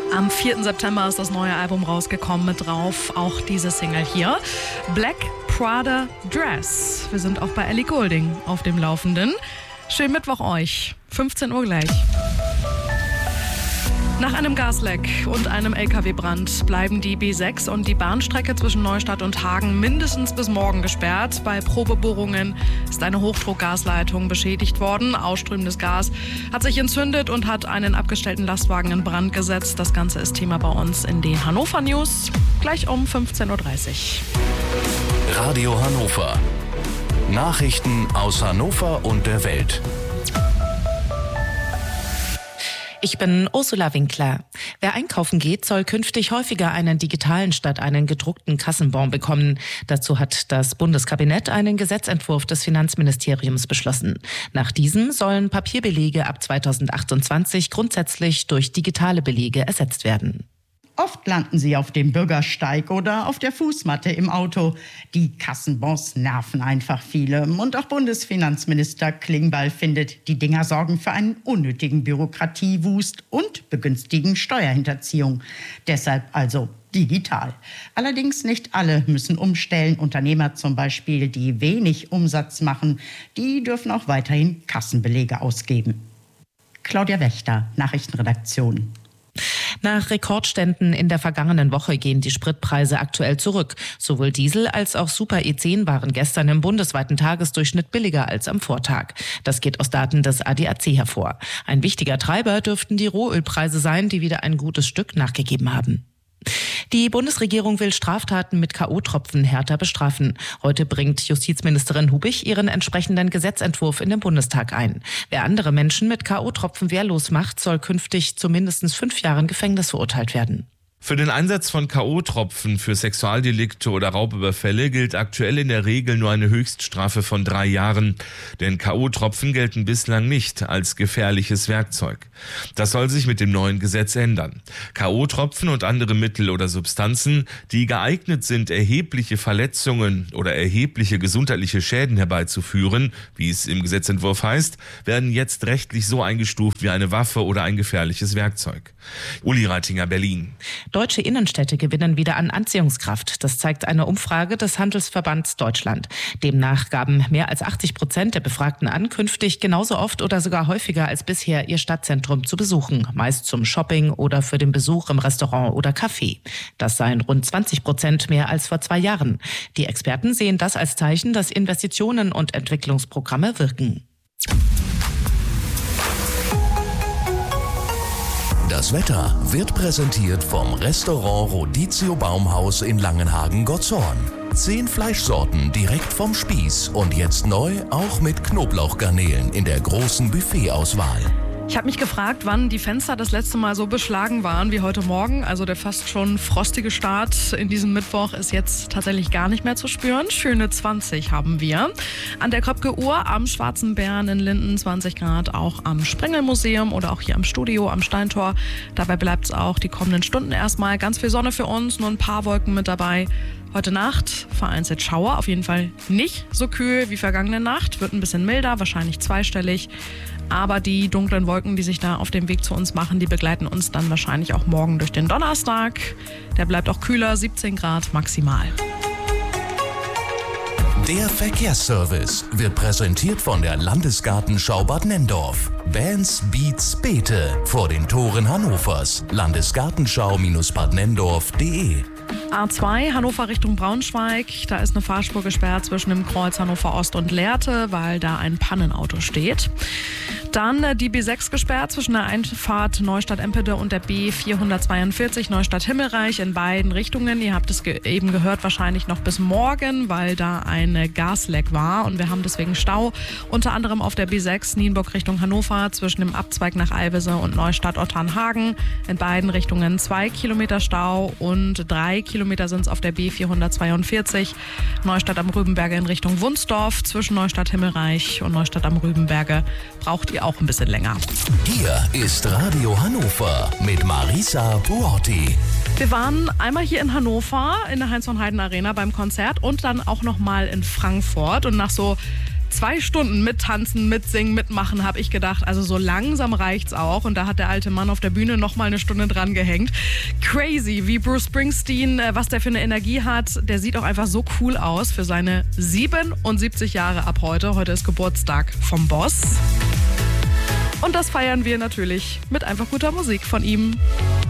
Am 4. September ist das neue Album rausgekommen, mit drauf auch diese Single hier. Black Prada Dress. Wir sind auch bei Ellie Goulding auf dem Laufenden. Schönen Mittwoch euch. 15 Uhr gleich. Nach einem Gasleck und einem LKW-Brand bleiben die B6 und die Bahnstrecke zwischen Neustadt und Hagen mindestens bis morgen gesperrt. Bei Probebohrungen ist eine Hochdruckgasleitung beschädigt worden. Ausströmendes Gas hat sich entzündet und hat einen abgestellten Lastwagen in Brand gesetzt. Das Ganze ist Thema bei uns in den Hannover News. Gleich um 15.30 Uhr. Radio Hannover. Nachrichten aus Hannover und der Welt. Ich bin Ursula Winkler. Wer einkaufen geht, soll künftig häufiger einen digitalen statt einen gedruckten Kassenbon bekommen. Dazu hat das Bundeskabinett einen Gesetzentwurf des Finanzministeriums beschlossen. Nach diesem sollen Papierbelege ab 2028 grundsätzlich durch digitale Belege ersetzt werden. Oft landen sie auf dem Bürgersteig oder auf der Fußmatte im Auto. Die Kassenbons nerven einfach viele. Und auch Bundesfinanzminister Klingbeil findet, die Dinger sorgen für einen unnötigen Bürokratiewust und begünstigen Steuerhinterziehung. Deshalb also digital. Allerdings nicht alle müssen umstellen. Unternehmer zum Beispiel, die wenig Umsatz machen, die dürfen auch weiterhin Kassenbelege ausgeben. Claudia Wächter, Nachrichtenredaktion. Nach Rekordständen in der vergangenen Woche gehen die Spritpreise aktuell zurück. Sowohl Diesel als auch Super E10 waren gestern im bundesweiten Tagesdurchschnitt billiger als am Vortag. Das geht aus Daten des ADAC hervor. Ein wichtiger Treiber dürften die Rohölpreise sein, die wieder ein gutes Stück nachgegeben haben. Die Bundesregierung will Straftaten mit K.O.-Tropfen härter bestrafen. Heute bringt Justizministerin Hubich ihren entsprechenden Gesetzentwurf in den Bundestag ein. Wer andere Menschen mit K.O.-Tropfen wehrlos macht, soll künftig zu mindestens 5 Jahren Gefängnis verurteilt werden. Für den Einsatz von K.O.-Tropfen für Sexualdelikte oder Raubüberfälle gilt aktuell in der Regel nur eine Höchststrafe von 3 Jahren. Denn K.O.-Tropfen gelten bislang nicht als gefährliches Werkzeug. Das soll sich mit dem neuen Gesetz ändern. K.O.-Tropfen und andere Mittel oder Substanzen, die geeignet sind, erhebliche Verletzungen oder erhebliche gesundheitliche Schäden herbeizuführen, wie es im Gesetzentwurf heißt, werden jetzt rechtlich so eingestuft wie eine Waffe oder ein gefährliches Werkzeug. Uli Reitinger, Berlin. Deutsche Innenstädte gewinnen wieder an Anziehungskraft. Das zeigt eine Umfrage des Handelsverbands Deutschland. Demnach gaben mehr als 80% der Befragten an, künftig genauso oft oder sogar häufiger als bisher ihr Stadtzentrum zu besuchen. Meist zum Shopping oder für den Besuch im Restaurant oder Café. Das seien rund 20% mehr als vor 2 Jahren. Die Experten sehen das als Zeichen, dass Investitionen und Entwicklungsprogramme wirken. Das Wetter wird präsentiert vom Restaurant Rodizio Baumhaus in Langenhagen-Gottshorn. 10 Fleischsorten direkt vom Spieß und jetzt neu auch mit Knoblauchgarnelen in der großen Buffetauswahl. Ich habe mich gefragt, wann die Fenster das letzte Mal so beschlagen waren wie heute Morgen. Also der fast schon frostige Start in diesem Mittwoch ist jetzt tatsächlich gar nicht mehr zu spüren. Schöne 20 haben wir. An der Köpke-Uhr am Schwarzen Bären in Linden 20 Grad, auch am Sprengelmuseum oder auch hier am Studio am Steintor. Dabei bleibt es auch die kommenden Stunden erstmal. Ganz viel Sonne für uns, nur ein paar Wolken mit dabei. Heute Nacht vereinzelt Schauer, auf jeden Fall nicht so kühl wie vergangene Nacht. Wird ein bisschen milder, wahrscheinlich zweistellig. Aber die dunklen Wolken, die sich da auf dem Weg zu uns machen, die begleiten uns dann wahrscheinlich auch morgen durch den Donnerstag. Der bleibt auch kühler, 17 Grad maximal. Der Verkehrsservice wird präsentiert von der Landesgartenschau Bad Nenndorf. Bands, Beats, Beete vor den Toren Hannovers. Landesgartenschau-badnenndorf.de. A2 Hannover Richtung Braunschweig, da ist eine Fahrspur gesperrt zwischen dem Kreuz Hannover Ost und Lehrte, weil da ein Pannenauto steht. Dann die B6 gesperrt zwischen der Einfahrt Neustadt-Empede und der B442 Neustadt-Himmelreich in beiden Richtungen. Ihr habt es eben gehört, wahrscheinlich noch bis morgen, weil da ein Gasleck war und wir haben deswegen Stau. Unter anderem auf der B6 Nienburg Richtung Hannover zwischen dem Abzweig nach Albese und Neustadt-Otternhagen. In beiden Richtungen 2 Kilometer Stau und 3 Kilometer sind es auf der B442 Neustadt am Rübenberge in Richtung Wunsdorf. Zwischen Neustadt-Himmelreich und Neustadt am Rübenberge braucht ihr auch ein bisschen länger. Hier ist Radio Hannover mit Marisa Buotti. Wir waren einmal hier in Hannover in der Heinz-von-Heiden-Arena beim Konzert und dann auch noch mal in Frankfurt. Und nach so 2 Stunden mit Tanzen, mit Singen, mitmachen, habe ich gedacht. Also so langsam reicht's auch. Und da hat der alte Mann auf der Bühne noch mal eine Stunde dran gehängt. Crazy, wie Bruce Springsteen, was der für eine Energie hat. Der sieht auch einfach so cool aus für seine 77 Jahre ab heute. Heute ist Geburtstag vom Boss. Und das feiern wir natürlich mit einfach guter Musik von ihm.